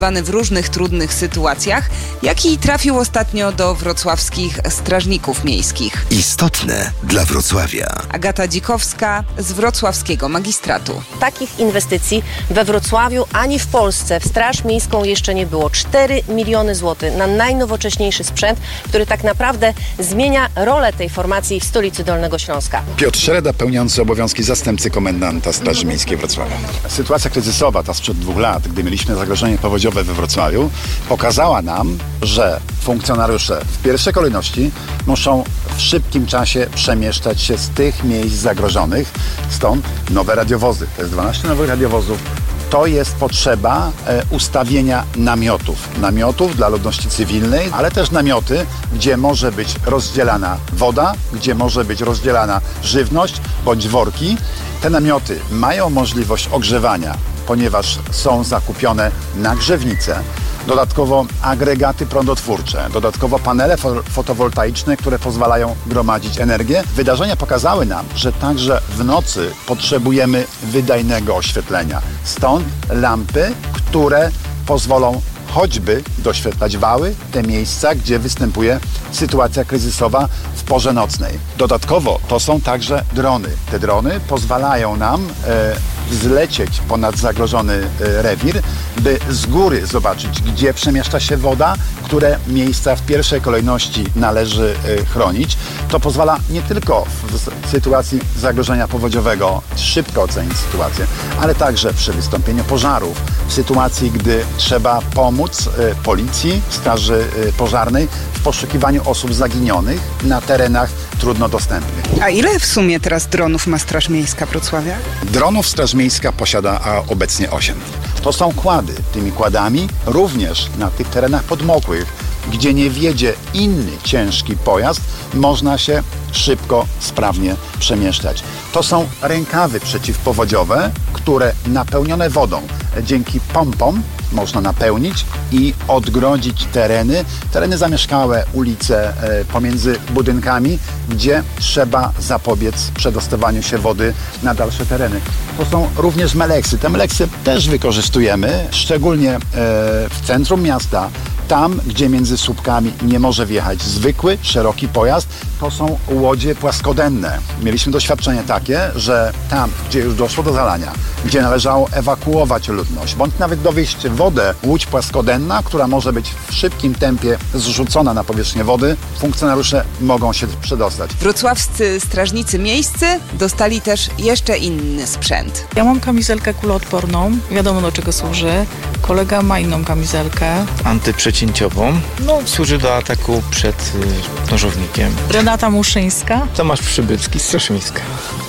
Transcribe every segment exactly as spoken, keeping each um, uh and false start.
w różnych trudnych sytuacjach, jaki trafił ostatnio do wrocławskich strażników miejskich. Istotne dla Wrocławia. Agata Dzikowska z wrocławskiego magistratu. Takich inwestycji we Wrocławiu ani w Polsce w Straż Miejską jeszcze nie było. cztery miliony złotych na najnowocześniejszy sprzęt, który tak naprawdę zmienia rolę tej formacji w stolicy Dolnego Śląska. Piotr Szereda, pełniący obowiązki zastępcy komendanta Straży Miejskiej Wrocławia. Sytuacja kryzysowa, ta sprzed dwóch lat, gdy mieliśmy zagrożenie powodziowe we Wrocławiu, pokazała nam, że funkcjonariusze w pierwszej kolejności muszą w szybkim czasie przemieszczać się z tych miejsc zagrożonych. Stąd nowe radiowozy. To jest dwanaście nowych radiowozów. To jest potrzeba e, ustawienia namiotów. Namiotów dla ludności cywilnej, ale też namioty, gdzie może być rozdzielana woda, gdzie może być rozdzielana żywność bądź worki. Te namioty mają możliwość ogrzewania, ponieważ są zakupione nagrzewnice, dodatkowo agregaty prądotwórcze, dodatkowo panele fo- fotowoltaiczne, które pozwalają gromadzić energię. Wydarzenia pokazały nam, że także w nocy potrzebujemy wydajnego oświetlenia. Stąd lampy, które pozwolą choćby doświetlać wały, te miejsca, gdzie występuje sytuacja kryzysowa w porze nocnej. Dodatkowo to są także drony. Te drony pozwalają nam e, wzlecieć ponad zagrożony e, rewir, by z góry zobaczyć, gdzie przemieszcza się woda, które miejsca w pierwszej kolejności należy e, chronić. To pozwala nie tylko w sytuacji zagrożenia powodziowego szybko ocenić sytuację, ale także przy wystąpieniu pożarów, w sytuacji, gdy trzeba pomóc e, policji, straży e, pożarnej w poszukiwaniu osób zaginionych na terenach trudno dostępnych. A ile w sumie teraz dronów ma Straż Miejska Wrocławia? Dronów Straż Miejska posiada a obecnie osiem. To są kłady. Tymi kładami również na tych terenach podmokłych, gdzie nie wjedzie inny ciężki pojazd, można się szybko, sprawnie przemieszczać. To są rękawy przeciwpowodziowe, które napełnione wodą dzięki pompom można napełnić i odgrodzić tereny, tereny zamieszkałe, ulice e, pomiędzy budynkami, gdzie trzeba zapobiec przedostawaniu się wody na dalsze tereny. To są również meleksy. Te meleksy też wykorzystujemy, szczególnie e, w centrum miasta, tam, gdzie między słupkami nie może wjechać zwykły, szeroki pojazd, to są łodzie płaskodenne. Mieliśmy doświadczenie takie, że tam, gdzie już doszło do zalania, gdzie należało ewakuować ludność, bądź nawet dowieść wodę, łódź płaskodenna, która może być w szybkim tempie zrzucona na powierzchnię wody, funkcjonariusze mogą się przedostać. Wrocławscy strażnicy miejscy dostali też jeszcze inny sprzęt. Ja mam kamizelkę kuloodporną, wiadomo do czego służy. Kolega ma inną kamizelkę. Antyprzecięciową. No, służy do ataku przed y, nożownikiem. Renata Muszyńska. Tomasz Przybycki, Straż Miejska.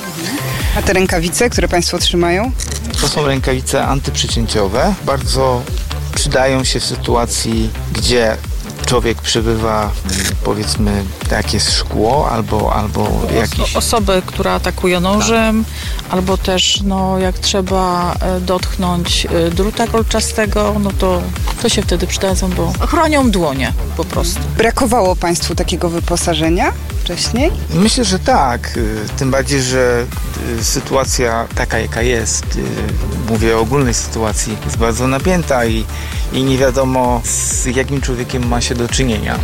A te rękawice, które Państwo trzymają? To są rękawice antyprzecięciowe. Bardzo przydają się w sytuacji, gdzie człowiek przebywa, powiedzmy, jak jest szkło, albo, albo jakiś... Osoby, które atakują nożem, tak. Albo też, no, jak trzeba dotknąć druta kolczastego, no to, to się wtedy przydadzą, bo chronią dłonie po prostu. Brakowało Państwu takiego wyposażenia wcześniej? Myślę, że tak. Tym bardziej, że sytuacja taka, jaka jest, mówię o ogólnej sytuacji, jest bardzo napięta i, i nie wiadomo, z jakim człowiekiem ma się do czynienia.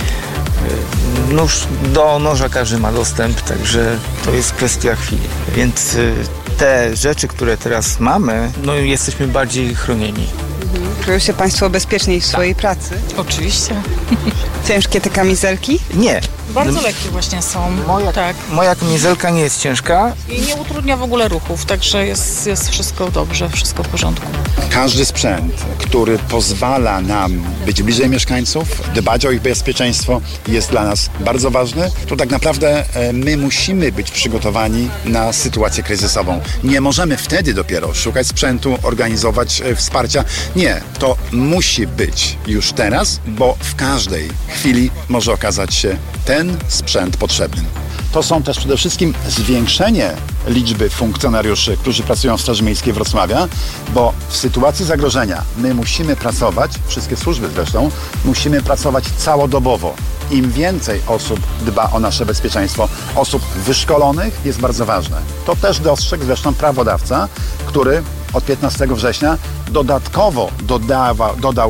Nóż do noża każdy ma dostęp, także to jest kwestia chwili. Więc te rzeczy, które teraz mamy, no jesteśmy bardziej chronieni. Mhm. Czują się Państwo bezpieczniej w swojej pracy? Oczywiście. Ciężkie te kamizelki? Nie. Bardzo lekkie właśnie są. Moja, tak. moja kamizelka nie jest ciężka. I nie utrudnia w ogóle ruchów, także jest, jest wszystko dobrze, wszystko w porządku. Każdy sprzęt, który pozwala nam być bliżej mieszkańców, dbać o ich bezpieczeństwo, jest dla nas bardzo ważny. To tak naprawdę my musimy być przygotowani na sytuację kryzysową. Nie możemy wtedy dopiero szukać sprzętu, organizować wsparcia. Nie, to musi być już teraz, bo w każdej chwili może okazać się ten sprzęt potrzebny. To są też przede wszystkim zwiększenie liczby funkcjonariuszy, którzy pracują w Straży Miejskiej Wrocławia, bo w sytuacji zagrożenia my musimy pracować, wszystkie służby zresztą, musimy pracować całodobowo. Im więcej osób dba o nasze bezpieczeństwo, osób wyszkolonych, jest bardzo ważne. To też dostrzegł zresztą prawodawca, który od piętnastego września dodatkowo dodawa, dodał